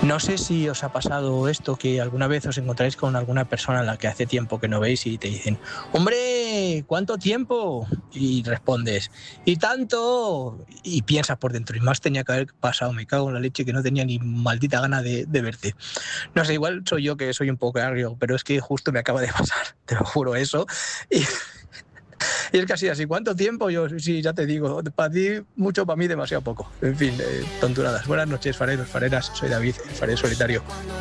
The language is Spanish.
No sé si os ha pasado esto, que alguna vez os encontráis con alguna persona a la que hace tiempo que no veis y te dicen: ¡hombre! ¿Cuánto tiempo? Y respondes: ¡y tanto! Y piensas por dentro: y más tenía que haber pasado, me cago en la leche, que no tenía ni maldita gana de verte. No sé, igual soy yo que soy un poco agrio, pero es que justo me acaba de pasar, te lo juro eso. Y, y es casi así: ¿cuánto tiempo? Yo, sí, ya te digo, para ti mucho, para mí demasiado poco. En fin, tonturadas. Buenas noches, fareros, fareras. Soy David, el farero solitario.